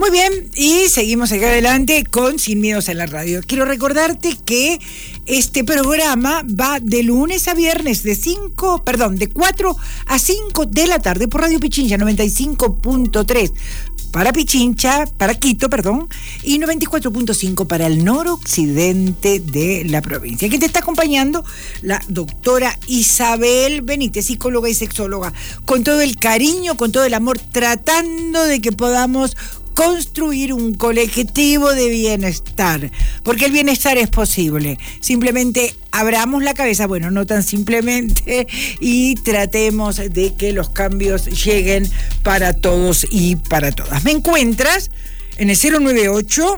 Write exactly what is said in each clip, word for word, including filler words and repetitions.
Muy bien, y seguimos acá adelante con Sin Miedos en la Radio. Quiero recordarte que este programa va de lunes a viernes de cinco, perdón, de cuatro a cinco de la tarde por Radio Pichincha noventa y cinco punto tres para Pichincha, para Quito, perdón, y noventa y cuatro punto cinco para el noroccidente de la provincia. ¿Quién te está acompañando? La doctora Isabel Benítez, psicóloga y sexóloga, con todo el cariño, con todo el amor, tratando de que podamos construir un colectivo de bienestar, porque el bienestar es posible. Simplemente abramos la cabeza, bueno, no tan simplemente, y tratemos de que los cambios lleguen para todos y para todas. Me encuentras en el cero noventa y ocho,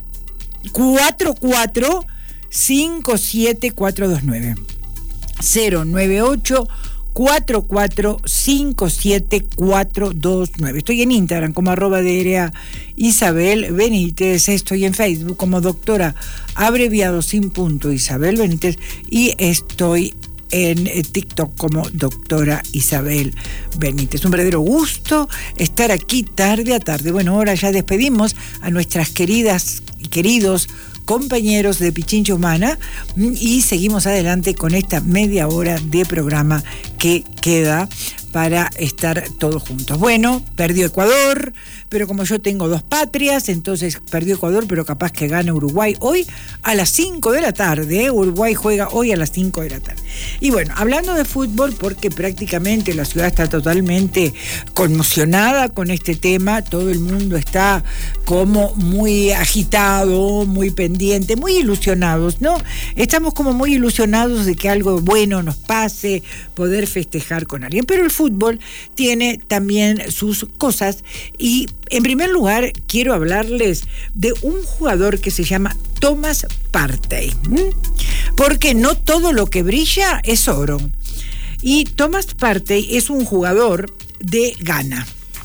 cuarenta y cuatro, cincuenta y siete cuatrocientos veintinueve. cero noventa y ocho, cuarenta y cuatro, cincuenta y siete cuatrocientos veintinueve. Estoy en Instagram como arroba D R A Isabel Benítez. Estoy en Facebook como doctora abreviado sin punto Isabel Benítez. Y estoy en TikTok como doctora Isabel Benítez. Un verdadero gusto estar aquí tarde a tarde. Bueno, ahora ya despedimos a nuestras queridas y queridos compañeros de Pichincha Humana y seguimos adelante con esta media hora de programa que queda para estar todos juntos. Bueno, perdió Ecuador, pero como yo tengo dos patrias, entonces perdió Ecuador, pero capaz que gane Uruguay hoy a las cinco de la tarde. ¿eh? Uruguay juega hoy a las cinco de la tarde. Y bueno, hablando de fútbol, porque prácticamente la ciudad está totalmente conmocionada con este tema, todo el mundo está como muy agitado, muy pendiente, muy ilusionados, ¿no? Estamos como muy ilusionados de que algo bueno nos pase, poder festejar con alguien, pero el fútbol tiene también sus cosas y en primer lugar quiero hablarles de un jugador que se llama Thomas Partey, ¿m? porque no todo lo que brilla es oro. Y Thomas Partey es un jugador de Ghana,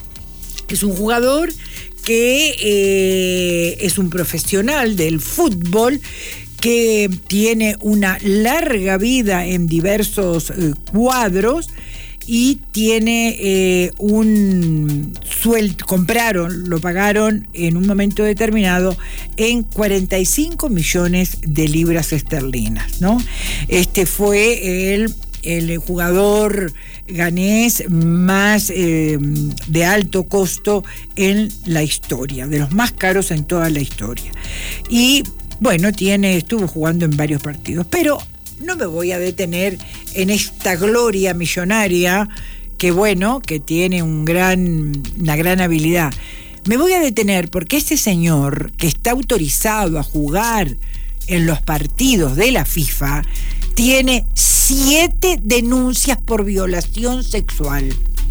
es un jugador que eh, es un profesional del fútbol, que tiene una larga vida en diversos eh, cuadros y tiene eh, un sueldo, compraron, lo pagaron en un momento determinado en cuarenta y cinco millones de libras esterlinas, ¿no? Este fue el, el jugador ganés más eh, de alto costo en la historia, de los más caros en toda la historia. Y bueno, tiene, estuvo jugando en varios partidos, pero no me voy a detener en esta gloria millonaria que bueno, que tiene un gran, una gran habilidad. Me voy a detener porque este señor que está autorizado a jugar en los partidos de la FIFA tiene siete denuncias por violación sexual.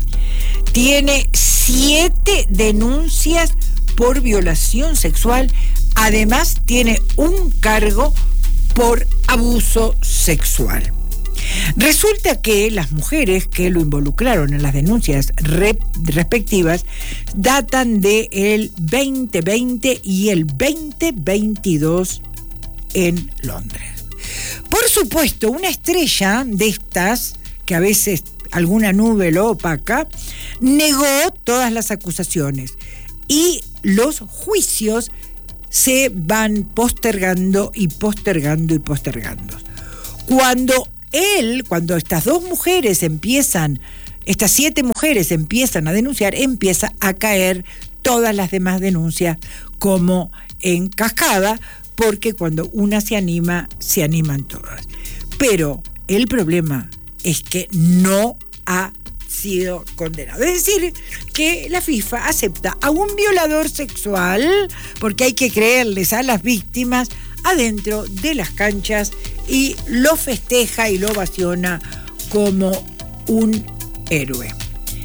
Tiene siete denuncias por violación sexual. Además, tiene un cargo por abuso sexual. Resulta que las mujeres que lo involucraron en las denuncias re- respectivas datan del veinte veinte y el veinte veintidós en Londres. Por supuesto, una estrella de estas, que a veces alguna nube lo opaca, negó todas las acusaciones y los juicios se van postergando y postergando y postergando. Cuando él, cuando estas dos mujeres empiezan, estas siete mujeres empiezan a denunciar, empieza a caer todas las demás denuncias como en cascada, porque cuando una se anima, se animan todas. Pero el problema es que no ha sido condenado. Es decir, que la FIFA acepta a un violador sexual, porque hay que creerles a las víctimas, adentro de las canchas y lo festeja y lo ovaciona como un héroe.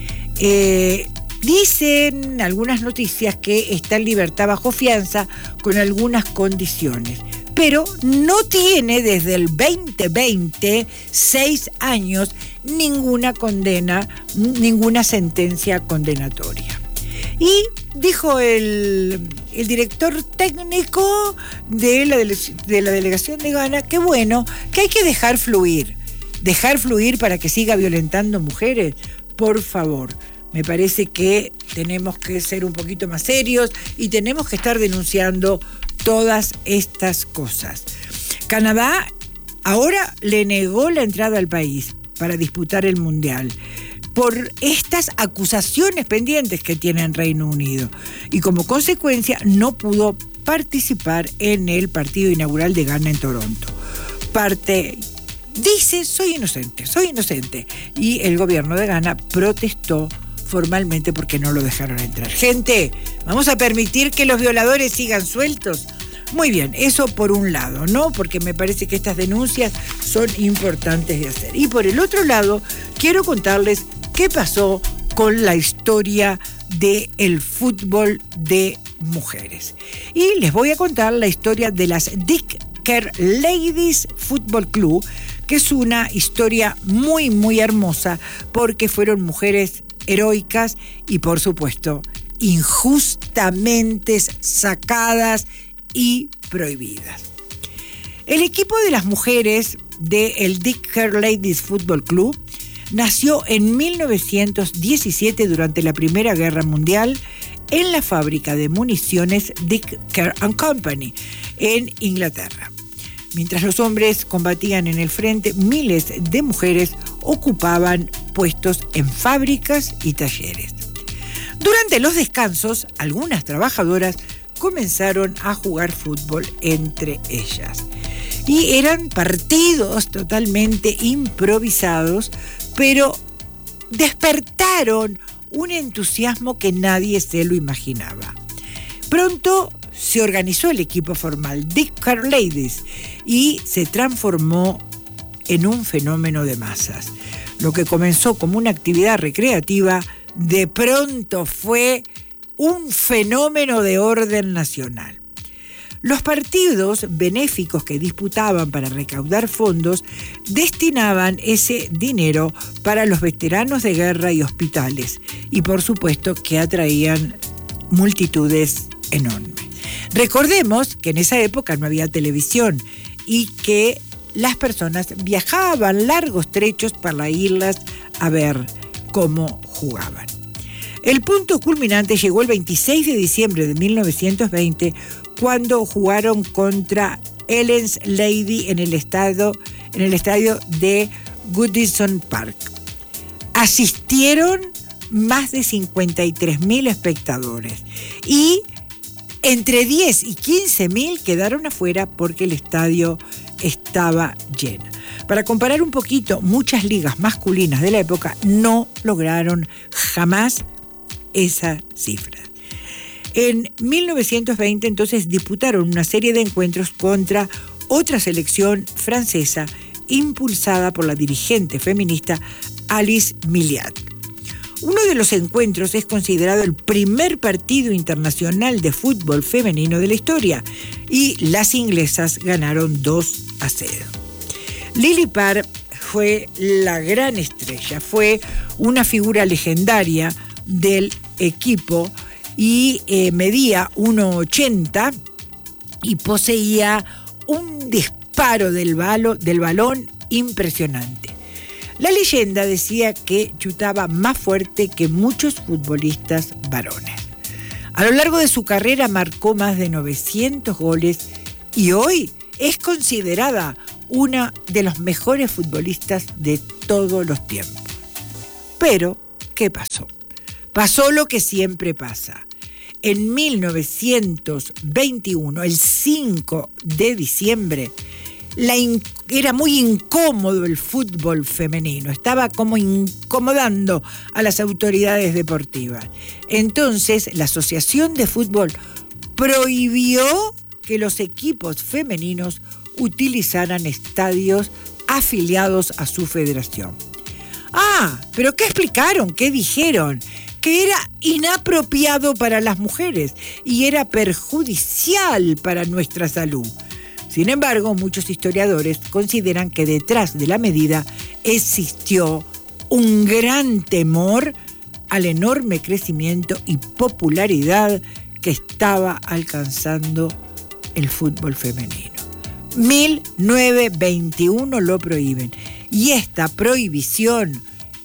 Eh, dicen algunas noticias que está en libertad bajo fianza con algunas condiciones, pero no tiene desde el veinte veinte, seis años, ninguna condena, ninguna sentencia condenatoria. Y dijo el, el director técnico de la, dele, de la delegación de Ghana que bueno, que hay que dejar fluir, dejar fluir para que siga violentando mujeres, por favor. me parece que tenemos que ser un poquito más serios y tenemos que estar denunciando todas estas cosas. Canadá ahora le negó la entrada al país para disputar el Mundial por estas acusaciones pendientes que tiene en Reino Unido y como consecuencia no pudo participar en el partido inaugural de Ghana en Toronto. Parte dice, soy inocente, soy inocente. Y el gobierno de Ghana protestó formalmente porque no lo dejaron entrar. Gente, ¿vamos a permitir que los violadores sigan sueltos? Muy bien, eso por un lado, ¿no? Porque me parece que estas denuncias son importantes de hacer. Y por el otro lado, quiero contarles qué pasó con la historia del fútbol de mujeres. Y les voy a contar la historia de las Dicker Ladies Football Club, que es una historia muy, muy hermosa porque fueron mujeres heroicas y, por supuesto, injustamente sacadas y prohibidas. El equipo de las mujeres del Dicker Ladies Football Club nació en mil novecientos diecisiete durante la Primera Guerra Mundial en la fábrica de municiones Dicker and Company en Inglaterra. Mientras los hombres combatían en el frente, miles de mujeres ocupaban puestos en fábricas y talleres. Durante los descansos, algunas trabajadoras comenzaron a jugar fútbol entre ellas. Y eran partidos totalmente improvisados, pero despertaron un entusiasmo que nadie se lo imaginaba. Pronto se organizó el equipo formal Dicker Ladies y se transformó en un fenómeno de masas. Lo que comenzó como una actividad recreativa, de pronto fue un fenómeno de orden nacional. Los partidos benéficos que disputaban para recaudar fondos destinaban ese dinero para los veteranos de guerra y hospitales, y por supuesto que atraían multitudes enormes. Recordemos que en esa época no había televisión y que las personas viajaban largos trechos para irlas a ver cómo jugaban. El punto culminante llegó el veintiséis de diciembre de mil novecientos veinte, cuando jugaron contra Ellen's Lady en el estadio, en el estadio de Goodison Park. Asistieron más de cincuenta y tres mil espectadores y entre diez y quince mil quedaron afuera porque el estadio estaba lleno. Para comparar un poquito, muchas ligas masculinas de la época no lograron jamás esa cifra. En mil novecientos veinte, entonces, disputaron una serie de encuentros contra otra selección francesa impulsada por la dirigente feminista Alice Milliat. Uno de los encuentros es considerado el primer partido internacional de fútbol femenino de la historia y las inglesas ganaron dos a cero. Lily Parr fue la gran estrella, fue una figura legendaria del equipo y eh, medía uno ochenta y poseía un disparo del, balo, del balón impresionante. La leyenda decía que chutaba más fuerte que muchos futbolistas varones. A lo largo de su carrera marcó más de novecientos goles y hoy es considerada una de los mejores futbolistas de todos los tiempos. Pero, ¿qué pasó? Pasó lo que siempre pasa. En mil novecientos veintiuno, el cinco de diciembre, la in- era muy incómodo el fútbol femenino, estaba como incomodando a las autoridades deportivas. Entonces, la Asociación de Fútbol prohibió que los equipos femeninos utilizaran estadios afiliados a su federación. Ah, ¿pero qué explicaron? ¿Qué dijeron? Que era inapropiado para las mujeres y era perjudicial para nuestra salud. Sin embargo, muchos historiadores consideran que detrás de la medida existió un gran temor al enorme crecimiento y popularidad que estaba alcanzando el fútbol femenino. mil novecientos veintiuno lo prohíben y esta prohibición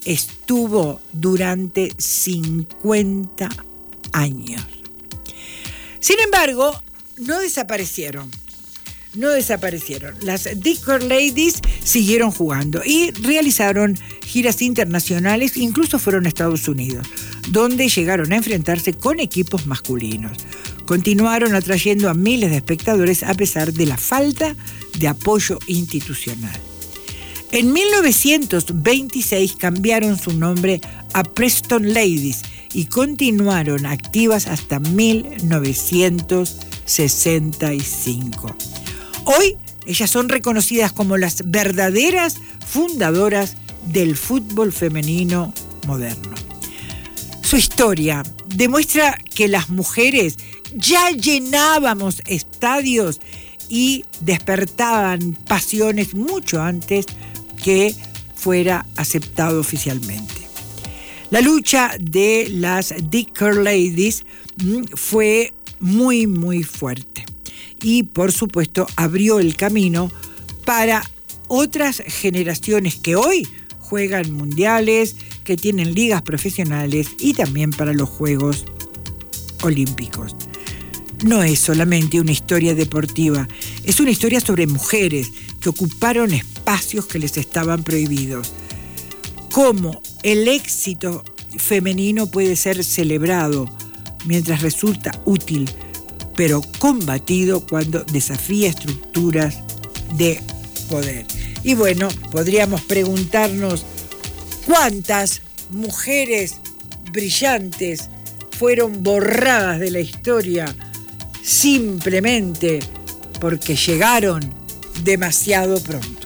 estuvo durante cincuenta años. Sin embargo, no desaparecieron. No desaparecieron. Las Discord Ladies siguieron jugando y realizaron giras internacionales, incluso fueron a Estados Unidos, donde llegaron a enfrentarse con equipos masculinos. Continuaron atrayendo a miles de espectadores a pesar de la falta de apoyo institucional. En mil novecientos veintiséis cambiaron su nombre a Preston Ladies y continuaron activas hasta mil novecientos sesenta y cinco. Hoy, ellas son reconocidas como las verdaderas fundadoras del fútbol femenino moderno. Su historia demuestra que las mujeres ya llenábamos estadios y despertaban pasiones mucho antes que fuera aceptado oficialmente. La lucha de las Discord Ladies fue muy, muy fuerte. Y, por supuesto, abrió el camino para otras generaciones que hoy juegan mundiales, que tienen ligas profesionales y también para los Juegos Olímpicos. No es solamente una historia deportiva, es una historia sobre mujeres que ocuparon espacios que les estaban prohibidos. Cómo el éxito femenino puede ser celebrado mientras resulta útil, pero combatido cuando desafía estructuras de poder. Y bueno, podríamos preguntarnos cuántas mujeres brillantes fueron borradas de la historia simplemente porque llegaron demasiado pronto.